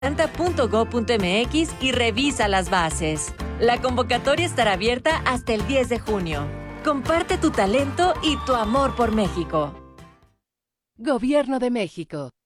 atlanta.gov.mx y revisa las bases. La convocatoria estará abierta hasta el 10 de junio. Comparte tu talento y tu amor por México. Gobierno de México.